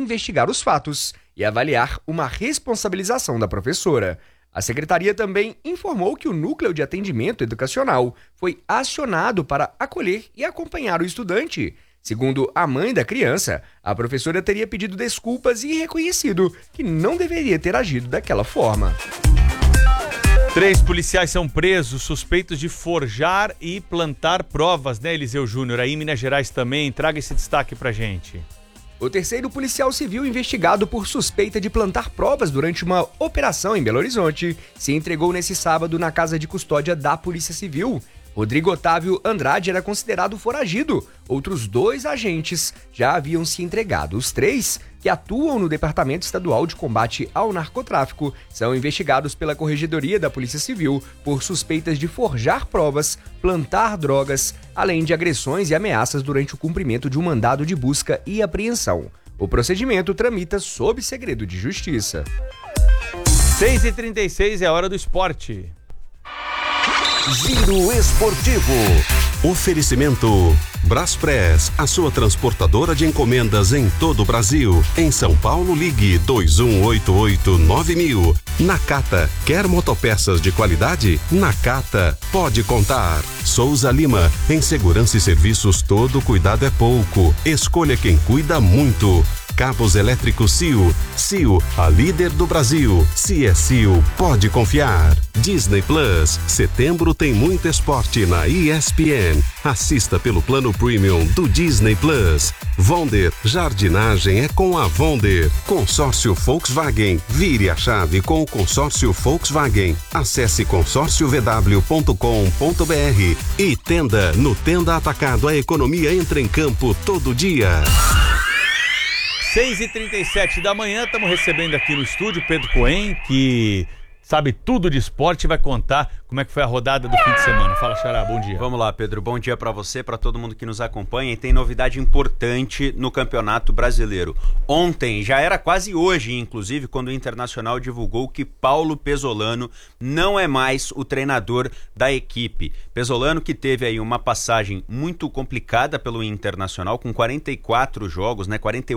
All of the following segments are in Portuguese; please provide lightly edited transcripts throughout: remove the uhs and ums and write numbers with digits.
investigar os fatos e avaliar uma responsabilização da professora. A secretaria também informou que o Núcleo de Atendimento Educacional foi acionado para acolher e acompanhar o estudante. Segundo a mãe da criança, a professora teria pedido desculpas e reconhecido que não deveria ter agido daquela forma. 3 policiais são presos, suspeitos de forjar e plantar provas, né, Eliseu Júnior? Aí em Minas Gerais também, traga esse destaque pra gente. O terceiro policial civil investigado por suspeita de plantar provas durante uma operação em Belo Horizonte se entregou nesse sábado na casa de custódia da Polícia Civil. Rodrigo Otávio Andrade era considerado foragido. Outros 2 agentes já haviam se entregado. Os 3, que atuam no Departamento Estadual de Combate ao Narcotráfico, são investigados pela Corregedoria da Polícia Civil por suspeitas de forjar provas, plantar drogas, além de agressões e ameaças durante o cumprimento de um mandado de busca e apreensão. O procedimento tramita sob segredo de justiça. 6h36 é a hora do esporte. Giro Esportivo. Oferecimento Braspress, a sua transportadora de encomendas em todo o Brasil. Em São Paulo, ligue 2188-9000. Nakata, quer motopeças de qualidade? Nakata, pode contar. Souza Lima, em segurança e serviços todo cuidado é pouco. Escolha quem cuida muito. Cabos elétricos CIO. CIO, a líder do Brasil. Se é CIO, pode confiar. Disney Plus. Setembro tem muito esporte na ESPN. Assista pelo plano premium do Disney Plus. Vonder, jardinagem é com a Vonder. Consórcio Volkswagen. Vire a chave com o consórcio Volkswagen. Acesse consórciovw.com.br. E Tenda. No Tenda Atacado, a economia entra em campo todo dia. 6h37 da manhã, estamos recebendo aqui no estúdio Pedro Cohen, que sabe tudo de esporte e vai contar como é que foi a rodada do fim de semana. Fala, Xará, bom dia. Vamos lá, Pedro, bom dia para você, para todo mundo que nos acompanha, e tem novidade importante no Campeonato Brasileiro. Ontem, já era quase hoje, inclusive, quando o Internacional divulgou que Paulo Pesolano não é mais o treinador da equipe. Pesolano, que teve aí uma passagem muito complicada pelo Internacional, com 44 jogos,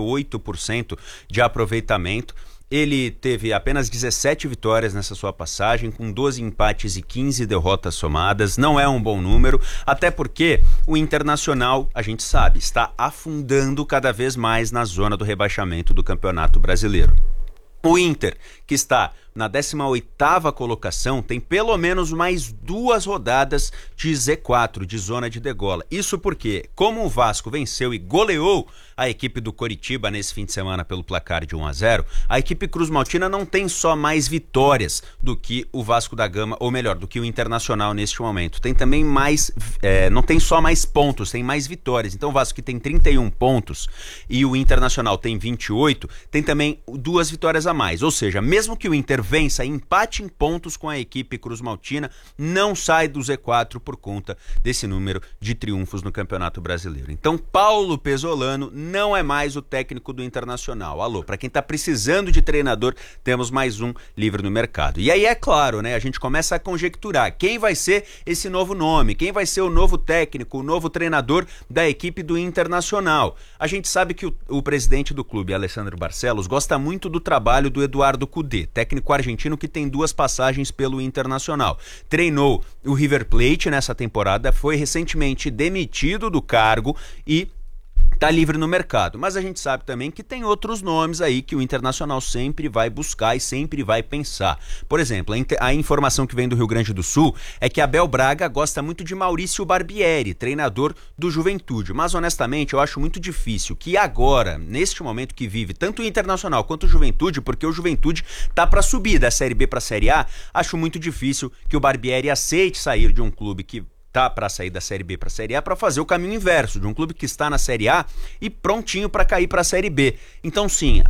48% de aproveitamento. Ele teve apenas 17 vitórias nessa sua passagem, com 12 empates e 15 derrotas somadas. Não é um bom número, até porque o Internacional, a gente sabe, está afundando cada vez mais na zona do rebaixamento do Campeonato Brasileiro. O Inter, que está na 18ª colocação, tem pelo menos mais 2 rodadas de Z4, de zona de degola. Isso porque, como o Vasco venceu e goleou a equipe do Coritiba nesse fim de semana pelo placar de 1-0, a equipe Cruz-Maltina não tem só mais vitórias do que o Vasco da Gama, ou melhor, do que o Internacional neste momento. Tem também mais, não tem só mais pontos, tem mais vitórias. Então o Vasco, que tem 31 pontos e o Internacional tem 28, tem também 2 vitórias a mais. Ou seja, mesmo que o Inter vença e empate em pontos com a equipe Cruz-Maltina, não sai do Z4 por conta desse número de triunfos no Campeonato Brasileiro. Então Paulo Pesolano não é mais o técnico do Internacional. Alô, para quem está precisando de treinador, temos mais um livre no mercado. E aí é claro, a gente começa a conjecturar quem vai ser esse novo nome, quem vai ser o novo técnico, o novo treinador da equipe do Internacional. A gente sabe que o presidente do clube, Alessandro Barcelos, gosta muito do trabalho do Eduardo Cudê, técnico argentino que tem 2 passagens pelo Internacional. Treinou o River Plate nessa temporada, foi recentemente demitido do cargo e está livre no mercado. Mas a gente sabe também que tem outros nomes aí que o Internacional sempre vai buscar e sempre vai pensar. Por exemplo, a informação que vem do Rio Grande do Sul é que Abel Braga gosta muito de Maurício Barbieri, treinador do Juventude. Mas honestamente eu acho muito difícil que agora, neste momento que vive tanto o Internacional quanto o Juventude, porque o Juventude tá para subir da Série B para a Série A, acho muito difícil que o Barbieri aceite sair de um clube que tá para sair da Série B para a Série A para fazer o caminho inverso, de um clube que está na Série A e prontinho para cair para a Série B. Então sim,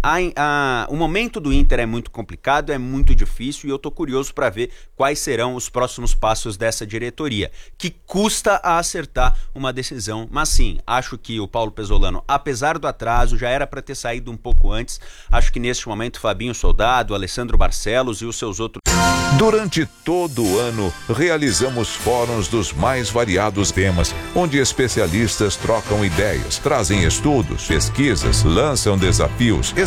o momento do Inter é muito complicado, é muito difícil, e eu tô curioso para ver quais serão os próximos passos dessa diretoria, que custa a acertar uma decisão. Mas sim, acho que o Paulo Pesolano, apesar do atraso, já era para ter saído um pouco antes. Acho que neste momento Fabinho Soldado, Alessandro Barcelos e os seus outros... Durante todo o ano, realizamos fóruns dos mais variados temas, onde especialistas trocam ideias, trazem estudos, pesquisas, lançam desafios,